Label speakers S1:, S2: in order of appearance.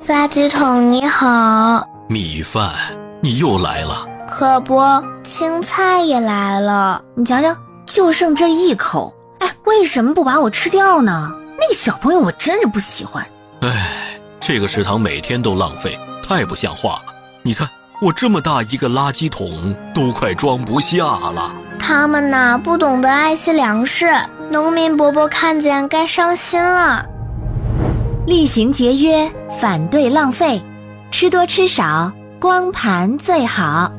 S1: 垃圾桶你好。
S2: 米饭，你又来了。
S1: 可不，青菜也来了。
S3: 你瞧瞧，就剩这一口，哎，为什么不把我吃掉呢？那个小朋友我真是不喜欢。
S2: 这个食堂每天都浪费，太不像话了。你看，我这么大一个垃圾桶都快装不下了。
S1: 他们呐，不懂得爱惜粮食，农民伯伯看见该伤心了。
S3: 厉行节约，反对浪费，吃多吃少，光盘最好。